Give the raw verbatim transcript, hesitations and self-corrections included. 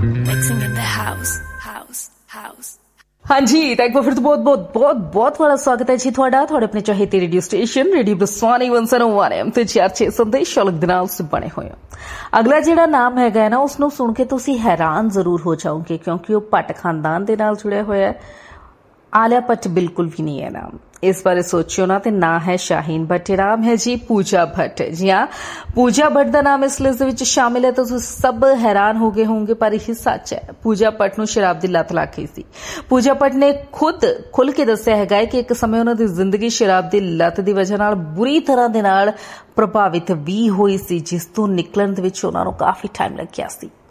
Mixing in the house, house, house. हाँ जी, तो एक बार फिर तो बहुत बहुत बहुत बहुत बड़ा स्वागत है जी ਤੁਹਾਡਾ ਤੁਹਾਡੇ ਆਪਣੇ ਚਾਹੀਦੇ radio station radio ਬਸਵਾਨੀ one oh one M ਤੇ ਚਾਰ ਛੇ ਸੰਦੇਸ਼ ਸ਼ੌਲਕ ਦੇ ਨਾਲ ਸੇ ਬਣੇ ਹੋਏ ਹੋ। ਅਗਲਾ ਜਿਹੜਾ ਨਾਮ ਹੈਗਾ ਨਾ ਉਸ ਨੂੰ ਸੁਣ ਕੇ ਤੁਸੀਂ ਹੈਰਾਨ ਜ਼ਰੂਰ ਹੋ ਜਾਓਗੇ ਕਿਉਂਕਿ ਉਹ ਭੱਟ ਖਾਨਦਾਨ ਦੇ ਨਾਲ ਜੁੜਿਆ ਹੋਇਆ ਹੈ। आलिया भट्ट बिल्कुल भी नहीं है नाम, इस बारे सोचियो ना। ते ना है शाहीन भट्ट, नाम है जी पूजा भट्ट। जी हाँ, पूजा भट्ट का नाम इस लिस्ट विच शामिल है तो तुसीं सब हैरान हो गए होंगे, पर यह सच है। पूजा भट्ट नूं शराब की लत लग गई सी। पूजा भट्ट ने खुद खुल के दस्सिया है कि एक समय उन्हां दी जिंदगी शराब की लत की वजह नाल बुरी तरह दे नाल प्रभावित भी हुई सी, जिस तों निकलण दे विच उन्हां नूं काफी टाइम लग गया सी।